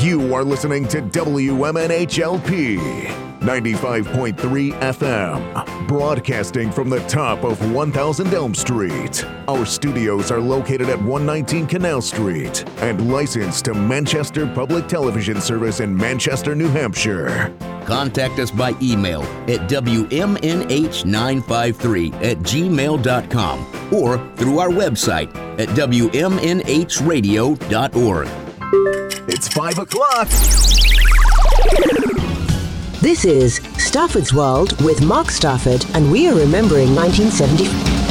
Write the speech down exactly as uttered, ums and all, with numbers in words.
You are listening to W M N H L P ninety-five point three F M, broadcasting from the top of one thousand Elm Street. Our studios are located at one nineteen Canal Street and licensed to Manchester Public Television Service in Manchester, New Hampshire. Contact us by email at W M N H nine five three at gmail dot com or through our website at W M N H radio dot org. It's five o'clock. This is Stafford's World with Mark Stafford, and we are remembering nineteen seventy.